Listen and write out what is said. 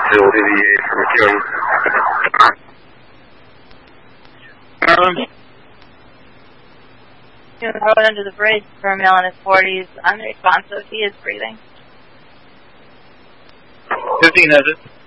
deviate from him. He was rode under the bridge for a male in his 40s, unresponsive. He is breathing. 15 has it.